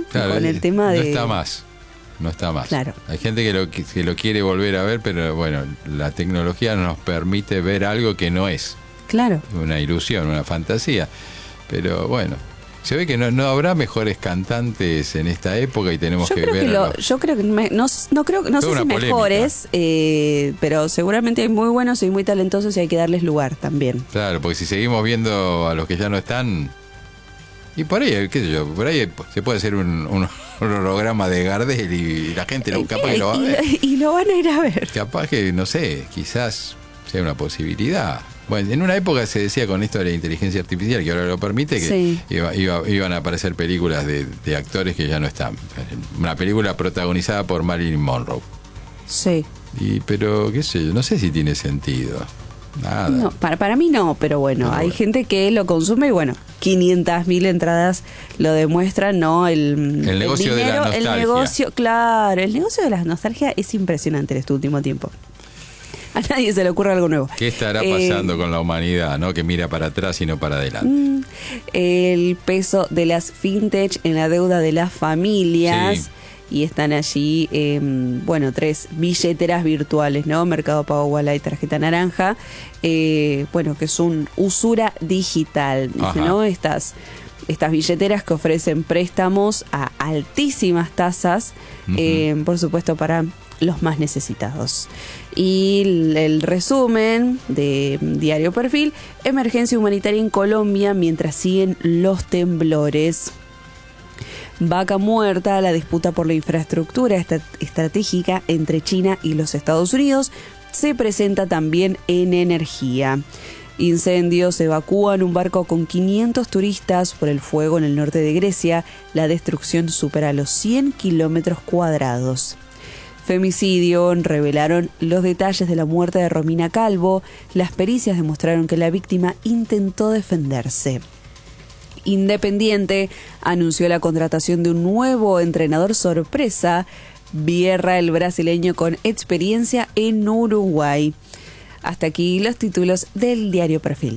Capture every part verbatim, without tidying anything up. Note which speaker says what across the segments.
Speaker 1: Claro, con el tema de...
Speaker 2: No está más. No está más.
Speaker 1: Claro.
Speaker 2: Hay gente que lo, que lo quiere volver a ver, pero bueno, la tecnología nos permite ver algo que no es.
Speaker 1: Claro.
Speaker 2: Una ilusión, una fantasía. Pero bueno, se ve que no, no habrá mejores cantantes en esta época y tenemos
Speaker 1: yo
Speaker 2: que
Speaker 1: creo
Speaker 2: ver...
Speaker 1: Que lo,
Speaker 2: los...
Speaker 1: Yo creo que... Me, no, no, creo, no sé si
Speaker 2: polémica.
Speaker 1: mejores, eh, pero seguramente hay muy buenos y muy talentosos y hay que darles lugar también.
Speaker 2: Claro, porque si seguimos viendo a los que ya no están... Y por ahí, qué sé yo, por ahí se puede hacer un, un, un holograma de Gardel y la gente lo, capaz que lo va a ver.
Speaker 1: Y, y lo van a ir a ver.
Speaker 2: Capaz que, no sé, quizás sea una posibilidad. Bueno, en una época se decía con esto de la inteligencia artificial, que ahora lo permite, que
Speaker 1: sí.
Speaker 2: iba, iba, iban a aparecer películas de, de actores que ya no están. Una película protagonizada por Marilyn Monroe.
Speaker 1: Sí.
Speaker 2: Y, pero, qué sé yo, no sé si tiene sentido. Nada.
Speaker 1: No, para, para mí no, pero bueno,
Speaker 2: no,
Speaker 1: hay
Speaker 2: bueno.
Speaker 1: gente que lo consume y bueno, quinientas mil entradas lo demuestran, ¿no? El,
Speaker 2: el negocio
Speaker 1: el dinero,
Speaker 2: de la nostalgia.
Speaker 1: El negocio, claro, el negocio de la nostalgia es impresionante en este último tiempo. A nadie se le ocurre algo nuevo.
Speaker 2: ¿Qué estará pasando eh, con la humanidad, no? Que mira para atrás y no para adelante.
Speaker 1: Mm, el peso de las fintech en la deuda de las familias. Sí. Y están allí, eh, bueno, tres billeteras virtuales, ¿no? Mercado Pago, Ualá y Tarjeta Naranja. Eh, bueno, que es un usura digital, ¿no? Estas, estas billeteras que ofrecen préstamos a altísimas tasas, uh-huh. eh, por supuesto, para los más necesitados. Y el, el resumen de Diario Perfil: emergencia humanitaria en Colombia mientras siguen los temblores. Vaca muerta, la disputa por la infraestructura est- estratégica entre China y los Estados Unidos se presenta también en energía. Incendios evacúan un barco con quinientos turistas por el fuego en el norte de Grecia. La destrucción supera los cien kilómetros cuadrados. Femicidio, revelaron los detalles de la muerte de Romina Calvo. Las pericias demostraron que la víctima intentó defenderse. Independiente anunció la contratación de un nuevo entrenador sorpresa. Vierra, el brasileño con experiencia en Uruguay. Hasta aquí los títulos del Diario Perfil.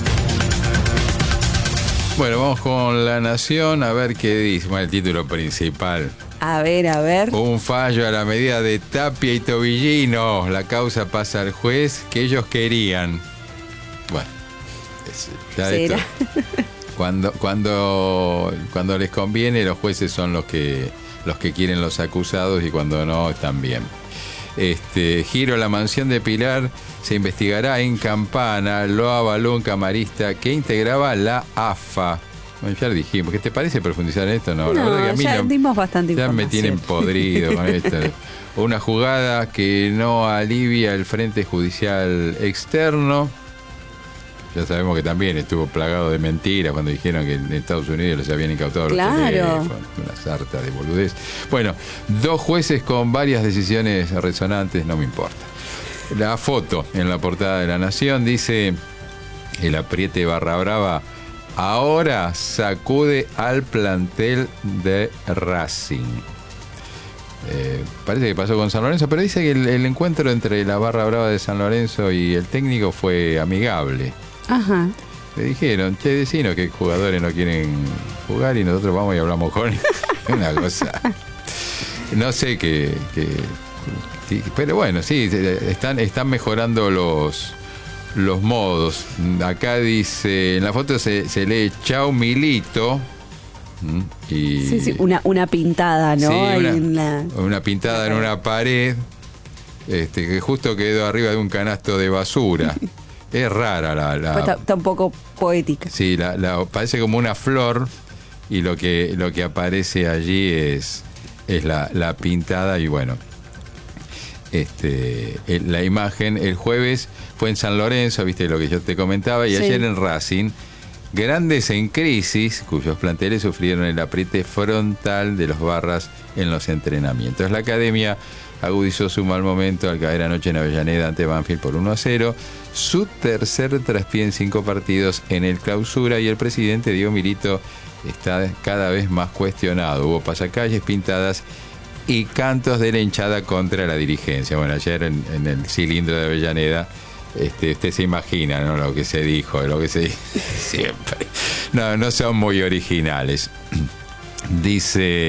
Speaker 2: Bueno, vamos con La Nación a ver qué dice. Bueno, el título principal.
Speaker 1: A ver, a ver.
Speaker 2: Un fallo a la medida de Tapia y Tobillino. La causa pasa al juez que ellos querían. Bueno, es, ya esto. Cuando, cuando, cuando les conviene, los jueces son los que, los que quieren los acusados y cuando no, están bien. Este, giro a la mansión de Pilar se investigará en Campana. Lo avaló un camarista que integraba la A F A. Bueno, ya lo dijimos. ¿Qué te parece profundizar en esto? No,
Speaker 1: no
Speaker 2: la verdad que a mí
Speaker 1: ya
Speaker 2: no,
Speaker 1: dimos bastante
Speaker 2: ya
Speaker 1: información.
Speaker 2: Me tienen podrido con esto. Una jugada que no alivia el frente judicial externo. Ya sabemos que también estuvo plagado de mentiras cuando dijeron que en Estados Unidos les habían incautado
Speaker 1: claro.
Speaker 2: los teléfonos, una sarta de boludez. Bueno, dos jueces con varias decisiones resonantes, no me importa. La foto en la portada de La Nación dice: el apriete barra brava ahora sacude al plantel de Racing. Eh, parece que pasó con San Lorenzo, pero dice que el, el encuentro entre la barra brava de San Lorenzo y el técnico fue amigable.
Speaker 1: Ajá.
Speaker 2: Le dijeron, che, decinos que jugadores no quieren jugar y nosotros vamos y hablamos con ellos. Una cosa. No sé qué, qué, qué. Pero bueno, sí, están, están mejorando los, los modos. Acá dice, en la foto se, se lee Chau Milito. Y,
Speaker 1: sí, sí, una, una pintada, ¿no?
Speaker 2: Sí, una,
Speaker 1: en la...
Speaker 2: una pintada en una pared, este, que justo quedó arriba de un canasto de basura. Es rara la... la
Speaker 1: está, está un poco poética.
Speaker 2: Sí, la, la, parece como una flor y lo que, lo que aparece allí es, es la, la pintada y bueno, este, el, la imagen el jueves fue en San Lorenzo, viste lo que yo te comentaba, y sí. Ayer en Racing, grandes en crisis, cuyos planteles sufrieron el apriete frontal de los barras en los entrenamientos. La academia agudizó su mal momento al caer anoche en Avellaneda ante Banfield por uno a cero, su tercer traspié en cinco partidos en el Clausura, y el presidente Diego Milito está cada vez más cuestionado. Hubo pasacalles, pintadas y cantos de la hinchada contra la dirigencia. Bueno, ayer en, en el cilindro de Avellaneda, este, usted se imagina, ¿no?, lo que se dijo, lo que se dice siempre. No, no son muy originales. Dice...